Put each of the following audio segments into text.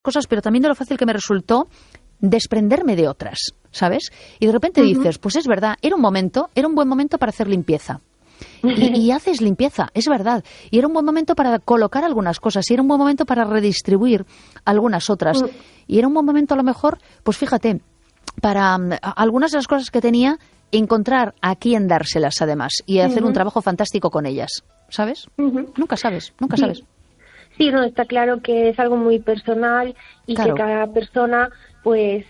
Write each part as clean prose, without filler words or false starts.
cosas, pero también de lo fácil que me resultó desprenderme de otras, ¿sabes? Y de repente dices, pues es verdad, era un buen momento para hacer limpieza. Y haces limpieza, es verdad. Y era un buen momento para colocar algunas cosas, y era un buen momento para redistribuir algunas otras. Y era un buen momento, a lo mejor, pues fíjate, para algunas de las cosas que tenía, encontrar a quién dárselas, además, y hacer un trabajo fantástico con ellas, ¿sabes? Nunca sabes. Sí, no, está claro que es algo muy personal y que cada persona, pues,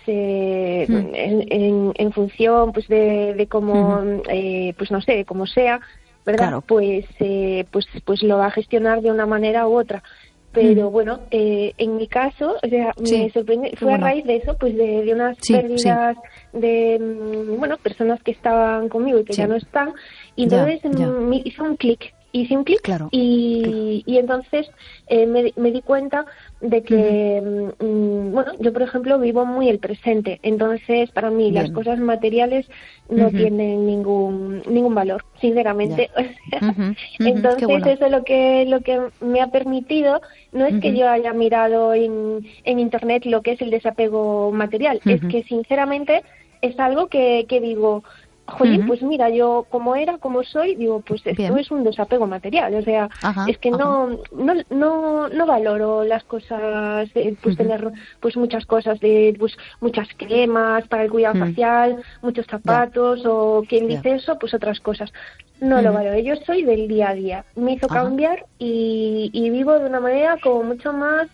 en función, pues, de cómo, pues, no sé, de cómo sea, ¿verdad? Pues lo va a gestionar de una manera u otra. Pero bueno, en mi caso, o sea, me sorprende, fue a raíz de eso, pues de unas pérdidas de, bueno, personas que estaban conmigo y que ya no están, y entonces me hizo un clic. Hice un clic y entonces me di cuenta de que, bueno, yo por ejemplo vivo muy el presente, entonces para mí las cosas materiales no tienen ningún valor, sinceramente. O sea, entonces eso es lo que me ha permitido, no es que yo haya mirado en internet lo que es el desapego material, es que sinceramente es algo que digo, jolín, pues mira, yo como soy, digo, pues esto es un desapego material, o sea, es que no valoro las cosas, pues tener pues muchas cosas, pues muchas cremas para el cuidado facial, muchos zapatos, o quien dice eso, pues otras cosas. No lo valoro, yo soy del día a día, me hizo cambiar y vivo de una manera como mucho más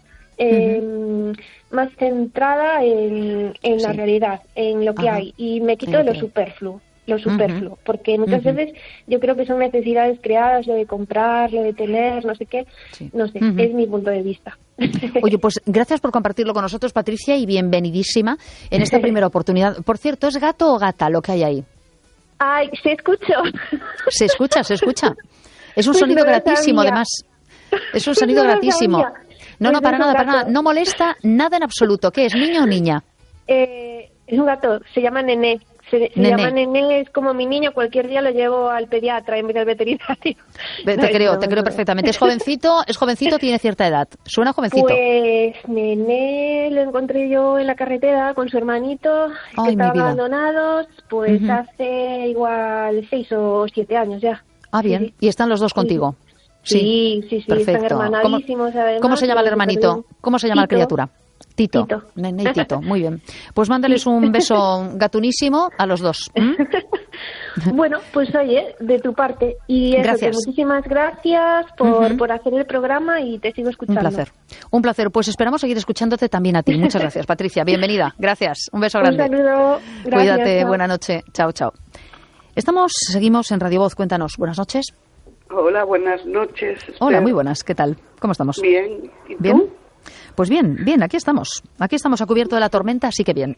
más centrada en la realidad, en lo que hay, y me quito de lo superfluo, porque muchas veces yo creo que son necesidades creadas, lo de comprar, lo de tener, no sé qué, no sé, es mi punto de vista. Oye, pues gracias por compartirlo con nosotros, Patricia, y bienvenidísima en esta primera oportunidad. Por cierto, ¿es gato o gata lo que hay ahí? Ay, se escucha. Se escucha. Es un sonido gratísimo, además. Es un sonido gratísimo. No, para nada. No molesta nada en absoluto. ¿Qué es, niño o niña? Es un gato, se llama Nené. Se llama Nené, es como mi niño, cualquier día lo llevo al pediatra en vez del veterinario. Te creo perfectamente. ¿Es jovencito, tiene cierta edad? ¿Suena jovencito? Pues Nené lo encontré yo en la carretera con su hermanito, que estaban abandonados, pues hace igual 6 o 7 años ya. Ah, bien. Sí. ¿Y están los dos contigo? Sí, perfecto. Están hermanadísimos. ¿Cómo se llama el hermanito? ¿Cómo se llama la criatura? Tito. Nené y Tito, muy bien. Pues mándales un beso gatunísimo a los dos. Bueno, pues oye, de tu parte. Y eso, gracias. Muchísimas gracias por hacer el programa y te sigo escuchando. Un placer. Pues esperamos seguir escuchándote también a ti. Muchas gracias, Patricia. Bienvenida. Gracias. Un beso grande. Un saludo. Gracias. Cuídate. Chao. Buena noche. Chao. Seguimos en Radio Voz. Cuéntanos. Buenas noches. Hola, buenas noches. Hola, muy buenas. ¿Qué tal? ¿Cómo estamos? Bien. ¿Y tú? ¿Bien? Pues bien, aquí estamos a cubierto de la tormenta, así que bien.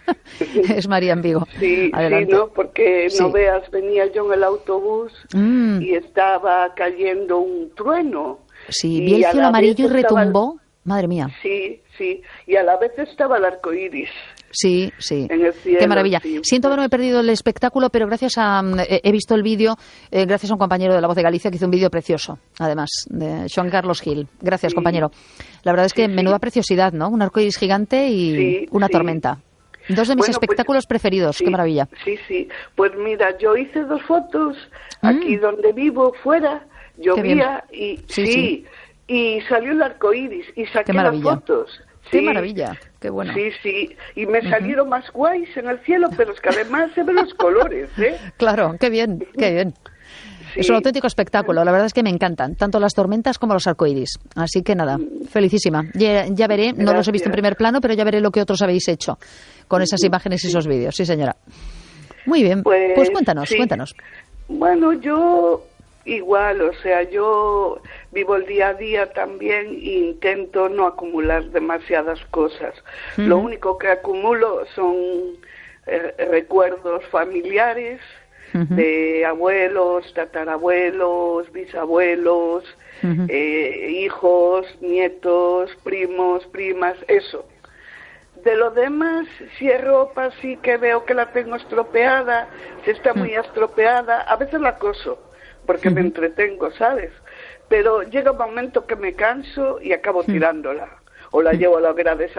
Es María en Vigo. Sí, ¿no? Porque no veas, venía yo en el autobús y estaba cayendo un trueno. Sí, vi el cielo amarillo y retumbó. Madre mía. Sí, y a la vez estaba el arco iris. Sí. En el cielo, qué maravilla. Sí. Siento haberme perdido el espectáculo, pero gracias he visto el vídeo, gracias a un compañero de La Voz de Galicia que hizo un vídeo precioso, además, de Joan Carlos Gil. Gracias, compañero. La verdad es que menuda preciosidad, ¿no? Un arcoíris gigante y una tormenta. Dos de mis espectáculos preferidos. Qué maravilla. Sí. Pues mira, yo hice 2 fotos aquí donde vivo, fuera, llovía y salió el arcoíris y saqué las fotos. Qué maravilla, qué bueno. Sí, y me salieron más guays en el cielo, pero es que además se ven los colores, ¿eh? Claro, qué bien. Sí. Es un auténtico espectáculo, la verdad es que me encantan, tanto las tormentas como los arcoíris. Así que nada, felicísima. Ya veré, no los he visto en primer plano, pero ya veré lo que otros habéis hecho con esas imágenes y esos vídeos. Sí, señora. Muy bien, pues cuéntanos. Bueno, yo igual, o sea, yo vivo el día a día también e intento no acumular demasiadas cosas. Lo único que acumulo son recuerdos familiares de abuelos, tatarabuelos, bisabuelos, hijos, nietos, primos, primas, eso. De lo demás, si es ropa, sí que veo que la tengo estropeada, si está muy estropeada, a veces la coso, porque me entretengo, ¿sabes? Pero llega un momento que me canso y acabo tirándola. o la llevo a la hoguera de